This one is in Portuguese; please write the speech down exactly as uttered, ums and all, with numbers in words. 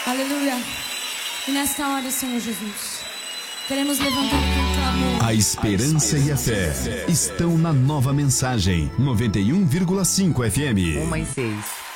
Aleluia. E nesta hora, Senhor Jesus, queremos levantar aqui um clamor. A esperança e a fé estão na Nova Mensagem noventa e um vírgula cinco F M. Uma e seis.